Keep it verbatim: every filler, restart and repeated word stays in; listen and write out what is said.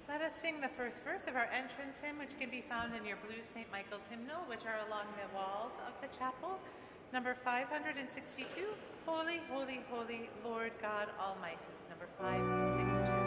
Let us sing the first verse of our entrance hymn, which can be found in your blue Saint Michael's hymnal, which are along the walls of the chapel. Number five hundred sixty-two, Holy, Holy, Holy, Lord God Almighty. Number five sixty-two.